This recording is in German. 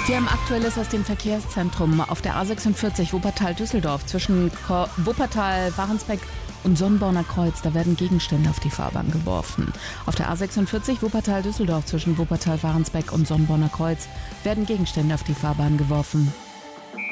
Sie haben Aktuelles aus dem Verkehrszentrum auf der A46 Wuppertal-Düsseldorf zwischen Wuppertal-Warensbeck und Sonnborner Kreuz. Da werden Gegenstände auf die Fahrbahn geworfen. Auf der A46 Wuppertal-Düsseldorf zwischen Wuppertal-Warensbeck und Sonnborner Kreuz werden Gegenstände auf die Fahrbahn geworfen.